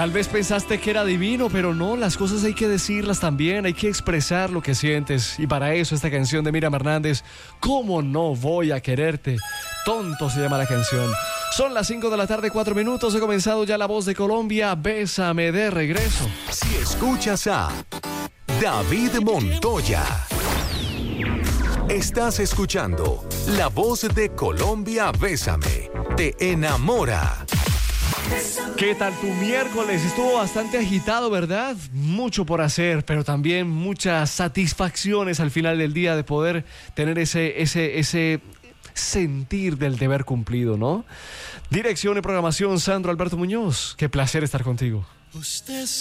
Tal vez pensaste que era divino, pero no, las cosas hay que decirlas también, hay que expresar lo que sientes. Y para eso esta canción de Miriam Hernández, ¿cómo no voy a quererte? Tonto se llama la canción. Son las 5 de la tarde, 4 minutos, ha comenzado ya La Voz de Colombia, Bésame de regreso. Si escuchas a David Montoya, estás escuchando La Voz de Colombia, Bésame, te enamora. ¿Qué tal tu miércoles? Estuvo bastante agitado, ¿verdad? Mucho por hacer, pero también muchas satisfacciones al final del día de poder tener ese sentir del deber cumplido, ¿no? Dirección y programación, Sandro Alberto Muñoz. Qué placer estar contigo. Usted